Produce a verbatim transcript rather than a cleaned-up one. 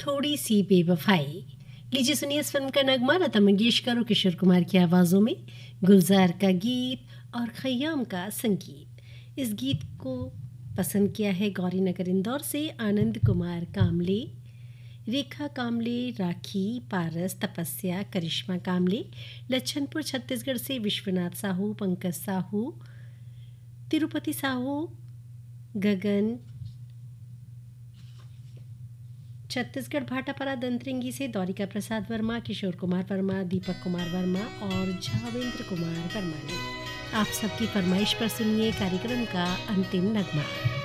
थोड़ी सी बेवफाई। लीजिए सुनिए इस फिल्म का नगमा लता मंगेशकर और किशोर कुमार की आवाज़ों में, गुलजार का गीत और खयाम का संगीत। इस गीत को पसंद किया है गौरी नगर इंदौर से आनंद कुमार कामले, रेखा कामले, राखी, पारस, तपस्या, करिश्मा कामले, लच्छनपुर छत्तीसगढ़ से विश्वनाथ साहू, पंकज साहू, तिरुपति साहू, गगन, छत्तीसगढ़ भाटापारा दंतरिंगी से दौरिका प्रसाद वर्मा, किशोर कुमार वर्मा, दीपक कुमार वर्मा और झावेंद्र कुमार वर्मा ने आप सबकी फरमाइश पर सुनिए कार्यक्रम का अंतिम नगमा।